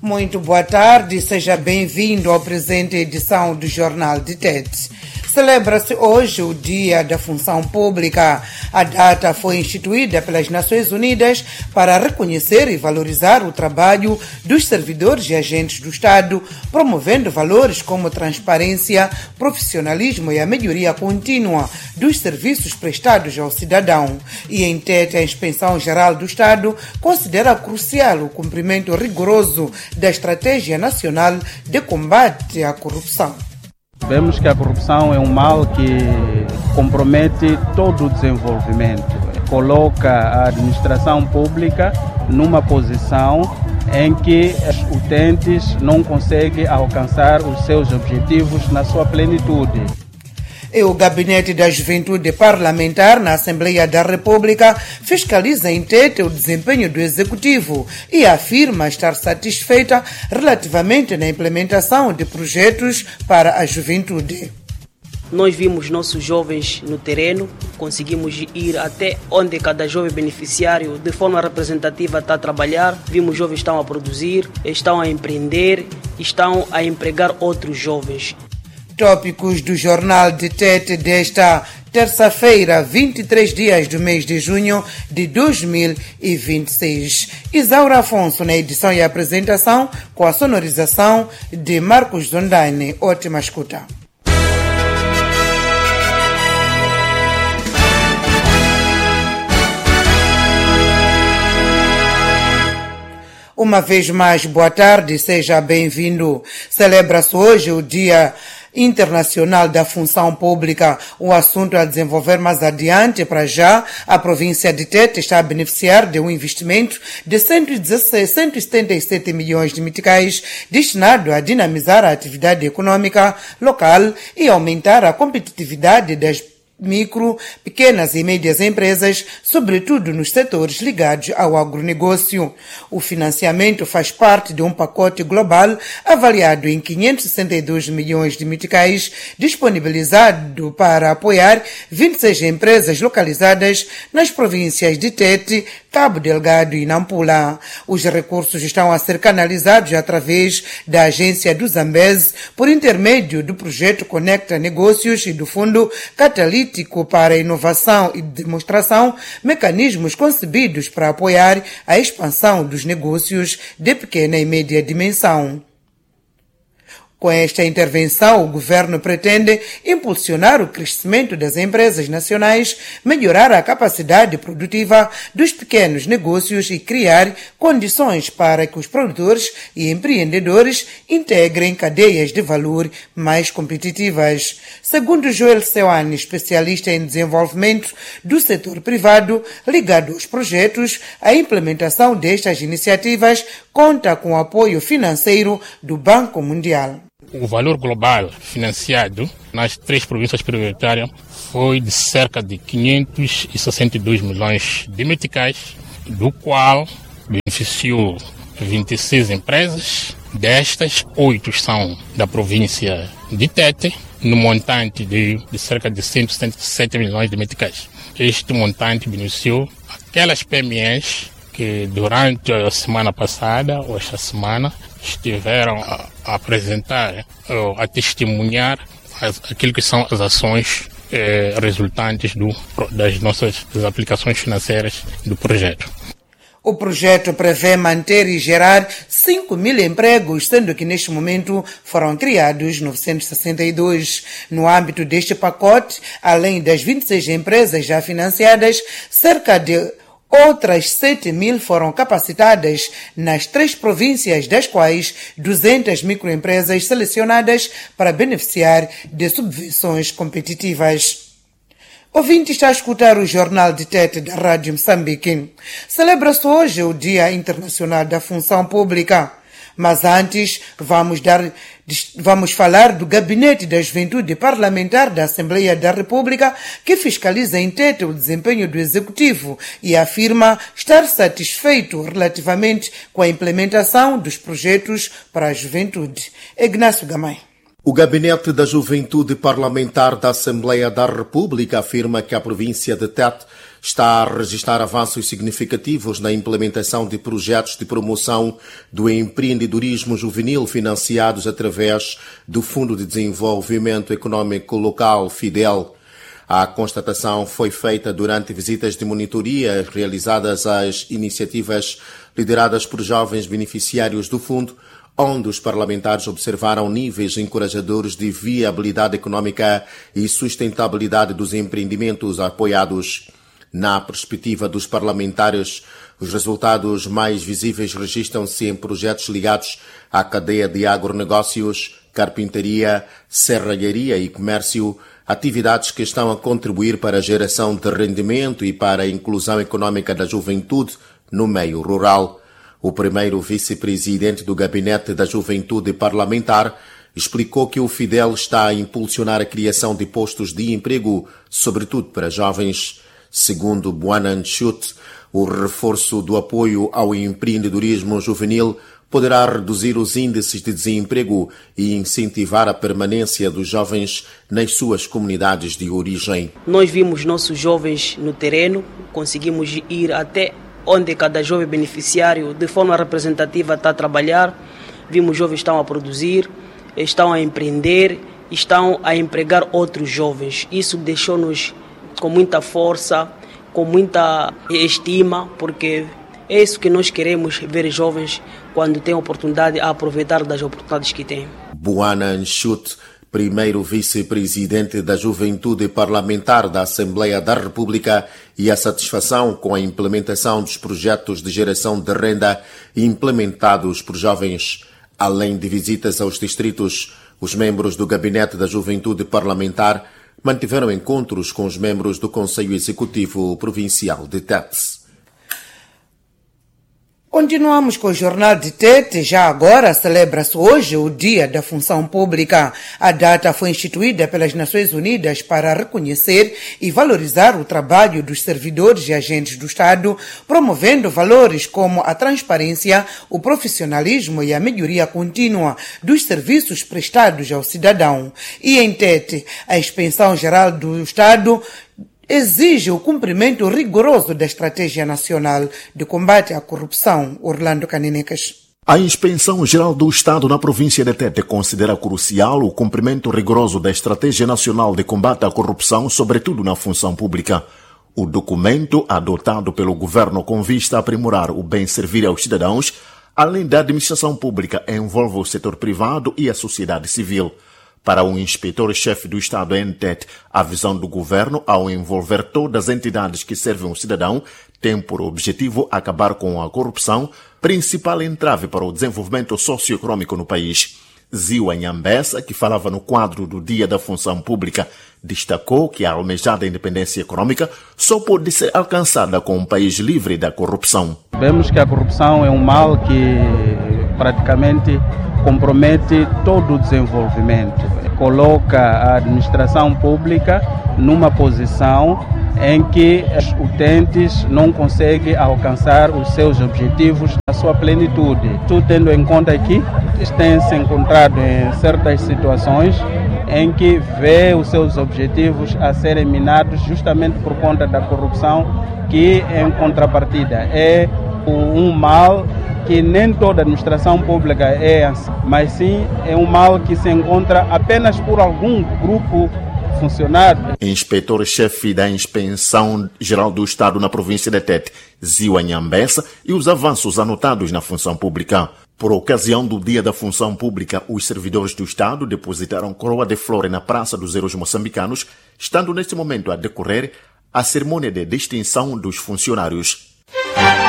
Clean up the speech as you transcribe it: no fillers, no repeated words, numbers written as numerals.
Muito boa tarde e seja bem-vindo à presente edição do Jornal de Tete. Celebra-se hoje o Dia da Função Pública. A data foi instituída pelas Nações Unidas para reconhecer e valorizar o trabalho dos servidores e agentes do Estado, promovendo valores como transparência, profissionalismo e a melhoria contínua dos serviços prestados ao cidadão. E em Tete, a Inspeção-Geral do Estado considera crucial o cumprimento rigoroso da Estratégia Nacional de Combate à Corrupção. Vemos que a corrupção é um mal que compromete todo o desenvolvimento, coloca a administração pública numa posição em que os utentes não conseguem alcançar os seus objetivos na sua plenitude. E o Gabinete da Juventude Parlamentar na Assembleia da República fiscaliza em Tete o desempenho do Executivo e afirma estar satisfeita relativamente na implementação de projetos para a juventude. Nós vimos nossos jovens no terreno, conseguimos ir até onde cada jovem beneficiário de forma representativa está a trabalhar. Vimos jovens que estão a produzir, estão a empreender, estão a empregar outros jovens. Tópicos do Jornal de Tete desta terça-feira, 23 dias do mês de junho de 2026. Isaura Afonso na edição e apresentação, com a sonorização de Marcos Zondane. Ótima escuta. Uma vez mais, boa tarde, seja bem-vindo. Celebra-se hoje o Dia Internacional da Função Pública. O assunto a desenvolver mais adiante. Para já, a província de Tete está a beneficiar de um investimento de 177 milhões de meticais destinado a dinamizar a atividade econômica local e aumentar a competitividade das micro, pequenas e médias empresas, sobretudo nos setores ligados ao agronegócio. O financiamento faz parte de um pacote global avaliado em 562 milhões de meticais, disponibilizado para apoiar 26 empresas localizadas nas províncias de Tete, Cabo Delgado e Nampula. Os recursos estão a ser canalizados através da agência do Zambeze por intermédio do projeto Conecta Negócios e do Fundo Catalítico para a Inovação e Demonstração, mecanismos concebidos para apoiar a expansão dos negócios de pequena e média dimensão. Com esta intervenção, o governo pretende impulsionar o crescimento das empresas nacionais, melhorar a capacidade produtiva dos pequenos negócios e criar condições para que os produtores e empreendedores integrem cadeias de valor mais competitivas. Segundo Joel Sewani, especialista em desenvolvimento do setor privado ligado aos projetos, a implementação destas iniciativas conta com o apoio financeiro do Banco Mundial. O valor global financiado nas 3 províncias prioritárias foi de cerca de 562 milhões de meticais, do qual beneficiou 26 empresas. Destas, 8 são da província de Tete, no montante de cerca de 177 milhões de meticais. Este montante beneficiou aquelas PMEs que durante a semana passada ou esta semana estiveram a apresentar, a testemunhar aquilo que são as ações resultantes das aplicações financeiras do projeto. O projeto prevê manter e gerar 5.000 empregos, sendo que neste momento foram criados 962. No âmbito deste pacote, além das 26 empresas já financiadas, cerca de outras 7.000 foram capacitadas nas 3 províncias, das quais 200 microempresas selecionadas para beneficiar de subvenções competitivas. Ouvinte, está a escutar o Jornal de Tete da Rádio Moçambique. Celebra-se hoje o Dia Internacional da Função Pública. Mas antes, vamos falar do Gabinete da Juventude Parlamentar da Assembleia da República, que fiscaliza em Tete o desempenho do Executivo e afirma estar satisfeito relativamente com a implementação dos projetos para a juventude. Ignácio Gamay. O Gabinete da Juventude Parlamentar da Assembleia da República afirma que a província de Tete está a registrar avanços significativos na implementação de projetos de promoção do empreendedorismo juvenil financiados através do Fundo de Desenvolvimento Econômico Local, FIDEL. A constatação foi feita durante visitas de monitoria realizadas às iniciativas lideradas por jovens beneficiários do fundo, onde os parlamentares observaram níveis encorajadores de viabilidade econômica e sustentabilidade dos empreendimentos apoiados. Na perspectiva dos parlamentares, os resultados mais visíveis registram-se em projetos ligados à cadeia de agronegócios, carpintaria, serralharia e comércio, atividades que estão a contribuir para a geração de rendimento e para a inclusão econômica da juventude no meio rural. O primeiro vice-presidente do Gabinete da Juventude Parlamentar explicou que o FIDEL está a impulsionar a criação de postos de emprego, sobretudo para jovens. Segundo Buanan Chut, o reforço do apoio ao empreendedorismo juvenil poderá reduzir os índices de desemprego e incentivar a permanência dos jovens nas suas comunidades de origem. Nós vimos nossos jovens no terreno, conseguimos ir até onde cada jovem beneficiário de forma representativa está a trabalhar. Vimos jovens que estão a produzir, estão a empreender, estão a empregar outros jovens. Isso deixou-nos com muita força, com muita estima, porque é isso que nós queremos ver jovens quando têm oportunidade a aproveitar das oportunidades que têm. Buanan Chut, primeiro vice-presidente da Juventude Parlamentar da Assembleia da República, e a satisfação com a implementação dos projetos de geração de renda implementados por jovens. Além de visitas aos distritos, os membros do Gabinete da Juventude Parlamentar mantiveram encontros com os membros do Conselho Executivo Provincial de Tete. Continuamos com o Jornal de Tete. Já agora celebra-se hoje o Dia da Função Pública. A data foi instituída pelas Nações Unidas para reconhecer e valorizar o trabalho dos servidores e agentes do Estado, promovendo valores como a transparência, o profissionalismo e a melhoria contínua dos serviços prestados ao cidadão. E em Tete, a Inspeção Geral do Estado exige o cumprimento rigoroso da Estratégia Nacional de Combate à Corrupção. Orlando Caninecas. A Inspeção Geral do Estado na província de Tete considera crucial o cumprimento rigoroso da Estratégia Nacional de Combate à Corrupção, sobretudo na função pública. O documento, adotado pelo governo com vista a aprimorar o bem servir aos cidadãos, além da administração pública, envolve o setor privado e a sociedade civil. Para o inspetor-chefe do Estado em Tete, a visão do governo, ao envolver todas as entidades que servem o cidadão, tem por objetivo acabar com a corrupção, principal entrave para o desenvolvimento socioeconômico no país. Ziwa Nhambessa, que falava no quadro do Dia da Função Pública, destacou que a almejada independência econômica só pode ser alcançada com um país livre da corrupção. Vemos que a corrupção é um mal que praticamente compromete todo o desenvolvimento, coloca a administração pública numa posição em que os utentes não conseguem alcançar os seus objetivos na sua plenitude. Tudo tendo em conta que tem se encontrado em certas situações em que vê os seus objetivos a serem minados justamente por conta da corrupção, que em contrapartida é um mal que nem toda administração pública é assim, mas sim é um mal que se encontra apenas por algum grupo funcionário. Inspetor-chefe da Inspeção Geral do Estado na província de Tete, Ziwa Nhambessa, e os avanços anotados na função pública. Por ocasião do Dia da Função Pública, os servidores do Estado depositaram coroa de flores na Praça dos Heróis Moçambicanos, estando neste momento a decorrer a cerimônia de distinção dos funcionários.